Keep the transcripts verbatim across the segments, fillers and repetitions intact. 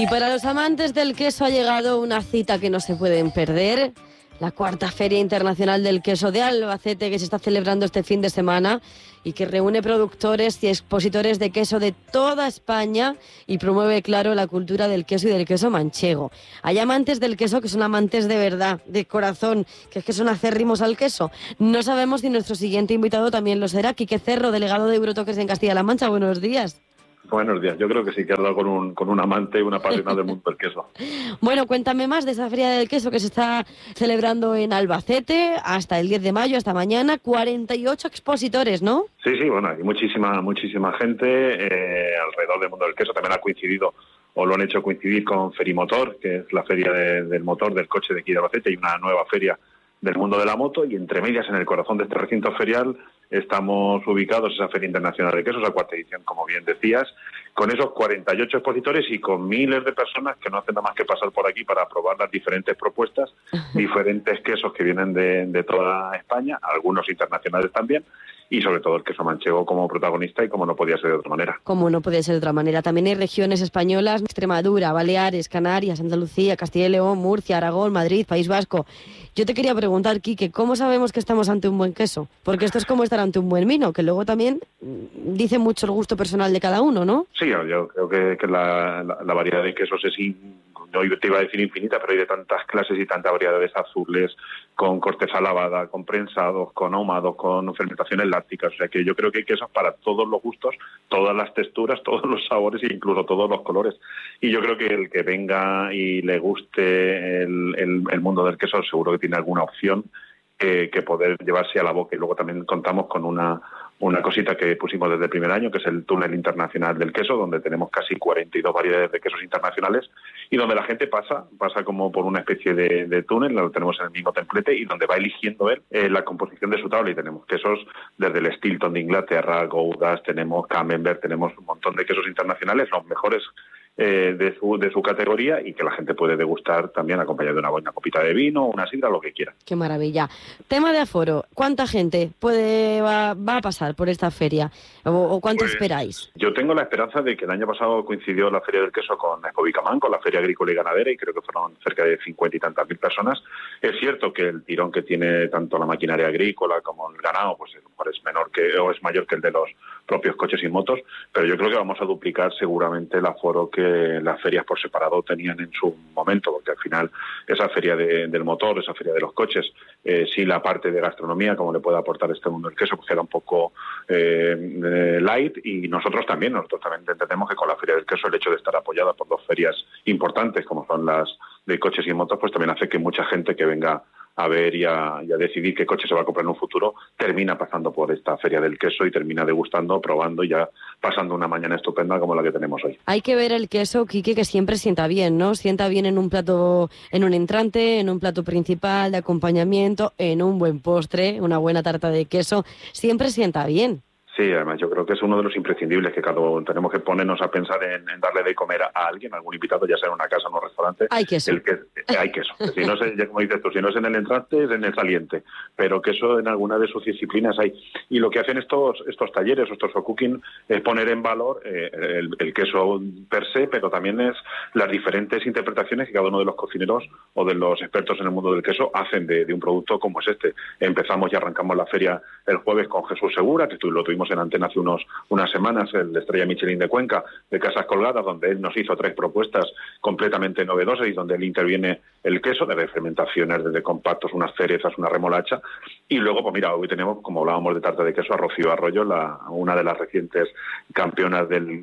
Y para los amantes del queso ha llegado una cita que no se pueden perder. La cuarta Feria Internacional del Queso de Albacete, que se está celebrando este fin de semana y que reúne productores y expositores de queso de toda España y promueve, claro, la cultura del queso y del queso manchego. Hay amantes del queso que son amantes de verdad, de corazón, que es que son acérrimos al queso. No sabemos si nuestro siguiente invitado también lo será. Quique Cerro, delegado de Eurotoques en Castilla-La Mancha. Buenos días. Buenos días. Yo creo que sí que has dado con un, con un amante y una apasionada del mundo del queso. Bueno, cuéntame más de esa Feria del Queso que se está celebrando en Albacete hasta el diez de mayo, hasta mañana. cuarenta y ocho expositores, ¿no? Sí, sí, bueno, hay muchísima, muchísima gente eh, alrededor del mundo del queso. También ha coincidido, o lo han hecho coincidir con Ferimotor, que es la feria de, del motor del coche de aquí de Albacete, y una nueva feria del mundo de la moto, y entre medias, en el corazón de este recinto ferial, estamos ubicados esa Feria Internacional de Quesos, la cuarta edición, como bien decías, con esos cuarenta y ocho expositores y con miles de personas que no hacen nada más que pasar por aquí para probar las diferentes propuestas, diferentes quesos que vienen de, de toda España, algunos internacionales también, y sobre todo el queso manchego como protagonista, y como no podía ser de otra manera. Como no podía ser de otra manera. También hay regiones españolas: Extremadura, Baleares, Canarias, Andalucía, Castilla y León, Murcia, Aragón, Madrid, País Vasco. Yo te quería preguntar, Quique, ¿cómo sabemos que estamos ante un buen queso? Porque esto es como estar ante un buen vino, que luego también dice mucho el gusto personal de cada uno, ¿no? Sí, yo creo que, que la, la, la variedad de quesos es, in, no te iba a decir infinita, pero hay de tantas clases y tantas variedades: azules, con corteza lavada, con prensados, con ahumados, con fermentaciones lácticas. O sea que yo creo que hay quesos para todos los gustos, todas las texturas, todos los sabores e incluso todos los colores. Y yo creo que el que venga y le guste el, el, el mundo del queso seguro que tiene alguna opción eh, que poder llevarse a la boca. Y luego también contamos con una una cosita que pusimos desde el primer año, que es el túnel internacional del queso, donde tenemos casi cuarenta y dos variedades de quesos internacionales y donde la gente pasa, pasa como por una especie de, de túnel, lo tenemos en el mismo templete, y donde va eligiendo él eh, la composición de su tabla, y tenemos quesos desde el Stilton de Inglaterra, Goudas, tenemos Camembert, tenemos un montón de quesos internacionales, los mejores Eh, de su de su categoría, y que la gente puede degustar también acompañado de una buena copita de vino, una sidra, lo que quiera. Qué maravilla. Tema de aforo, ¿cuánta gente puede va, va a pasar por esta feria? ¿O, o cuánto pues, esperáis? Yo tengo la esperanza de que el año pasado coincidió la Feria del Queso con Expo Bicamán, con la Feria Agrícola y Ganadera, y creo que fueron cerca de cincuenta y tantas mil personas. Es cierto que el tirón que tiene tanto la maquinaria agrícola como el ganado, pues a lo mejor es menor que, o es mayor que el de los propios coches y motos, pero yo creo que vamos a duplicar seguramente el aforo que las ferias por separado tenían en su momento, porque al final esa feria de, del motor, esa feria de los coches, eh, sí, la parte de gastronomía, como le puede aportar este mundo del queso, pues queda un poco eh, eh, light, y nosotros también, nosotros también entendemos que con la feria del queso el hecho de estar apoyada por dos ferias importantes, como son las de coches y motos, pues también hace que mucha gente que venga a ver y a, y a decidir qué coche se va a comprar en un futuro, termina pasando por esta feria del queso y termina degustando, probando y ya pasando una mañana estupenda como la que tenemos hoy. Hay que ver el queso, Quique, que siempre sienta bien, ¿no? Sienta bien en un plato, en un entrante, en un plato principal de acompañamiento, en un buen postre, una buena tarta de queso, siempre sienta bien. Sí, además yo creo que es uno de los imprescindibles, que cada uno tenemos que ponernos a pensar en, en darle de comer a alguien, a algún invitado, ya sea en una casa o en un restaurante. Hay queso. El que, eh, hay queso. Si no es, como dices tú, si no es en el entrante, es en el saliente. Pero queso en alguna de sus disciplinas hay. Y lo que hacen estos estos talleres, estos co-cooking, es poner en valor eh, el, el queso per se, pero también es las diferentes interpretaciones que cada uno de los cocineros o de los expertos en el mundo del queso hacen de, de un producto como es este. Empezamos y arrancamos la feria el jueves con Jesús Segura, que tú, lo tuvimos en antena hace unos unas semanas, el de Estrella Michelin de Cuenca, de Casas Colgadas, donde él nos hizo tres propuestas completamente novedosas y donde él interviene el queso, desde fermentaciones, desde compactos, unas cerezas, una remolacha. Y luego, pues mira, hoy tenemos, como hablábamos de tarta de queso, a Rocío Arroyo, la, una de las recientes campeonas del,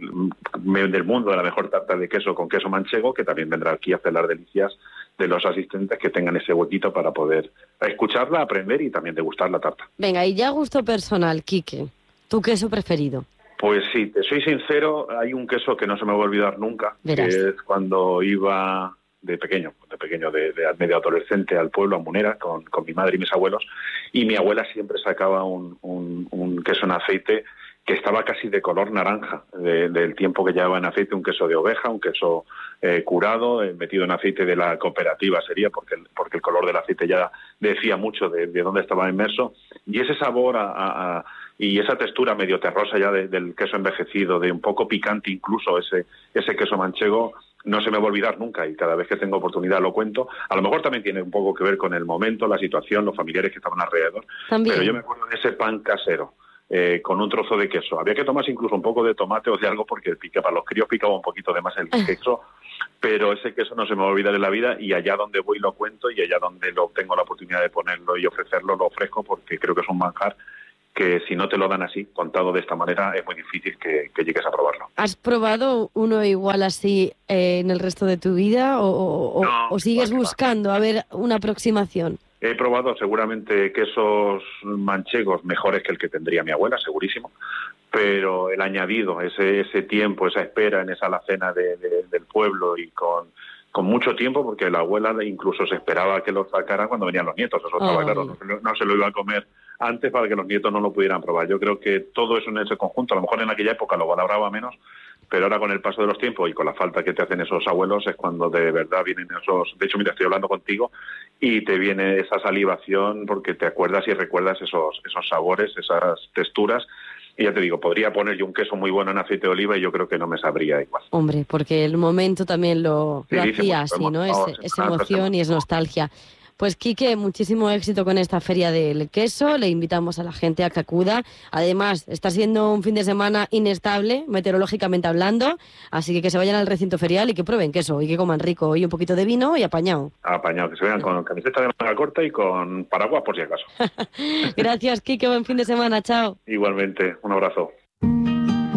del mundo de la mejor tarta de queso con queso manchego, que también vendrá aquí a hacer las delicias de los asistentes que tengan ese huequito para poder escucharla, aprender y también degustar la tarta. Venga, y ya gusto personal, Quique, ¿tu queso preferido? Pues sí, te soy sincero, hay un queso que no se me va a olvidar nunca, Verás. Que es cuando iba de pequeño, de pequeño, de, de medio adolescente al pueblo, a Munera, con, con mi madre y mis abuelos, y mi abuela siempre sacaba un, un, un queso en aceite que estaba casi de color naranja, de, del tiempo que llevaba en aceite, un queso de oveja, un queso eh, curado, eh, metido en aceite de la cooperativa sería, porque el, porque el color del aceite ya decía mucho de, de dónde estaba inmerso, y ese sabor a, a, a, y esa textura medio terrosa ya de, del queso envejecido, de un poco picante incluso ese, ese queso manchego, no se me va a olvidar nunca y cada vez que tengo oportunidad lo cuento. A lo mejor también tiene un poco que ver con el momento, la situación, los familiares que estaban alrededor. También. Pero yo me acuerdo de ese pan casero. Eh, con un trozo de queso. Había que tomarse incluso un poco de tomate o de algo porque pica, para los críos picaba un poquito de más el queso, pero ese queso no se me va a olvidar en la vida y allá donde voy lo cuento y allá donde lo tengo la oportunidad de ponerlo y ofrecerlo, lo ofrezco porque creo que es un manjar que si no te lo dan así, contado de esta manera, es muy difícil que, que llegues a probarlo. ¿Has probado uno igual así eh, en el resto de tu vida o, o, no, o sigues buscando a ver una aproximación? He probado seguramente quesos manchegos mejores que el que tendría mi abuela, segurísimo, pero el añadido, ese ese tiempo, esa espera en esa alacena de, de, del pueblo y con, con mucho tiempo, porque la abuela incluso se esperaba que lo sacaran cuando venían los nietos, eso estaba Ay. claro, no se, lo, no se lo iba a comer antes para que los nietos no lo pudieran probar. Yo creo que todo eso en ese conjunto, a lo mejor en aquella época lo valoraba menos, pero ahora con el paso de los tiempos y con la falta que te hacen esos abuelos es cuando de verdad vienen esos... De hecho, mira, estoy hablando contigo y te viene esa salivación porque te acuerdas y recuerdas esos esos sabores, esas texturas. Y ya te digo, podría poner yo un queso muy bueno en aceite de oliva y yo creo que no me sabría igual. Hombre, porque el momento también lo, Sí, lo dice hacía mucho, así, ¿no? hemos- Es, oh, es sí, emoción y es nostalgia. Pues Quique, muchísimo éxito con esta feria del queso. Le invitamos a la gente a que acuda. Además, está siendo un fin de semana inestable, meteorológicamente hablando, así que que se vayan al recinto ferial y que prueben queso y que coman rico y un poquito de vino y apañado. Apañado, que se vean con camiseta de manga corta y con paraguas por si acaso. Gracias, Quique. Buen fin de semana. Chao. Igualmente, un abrazo.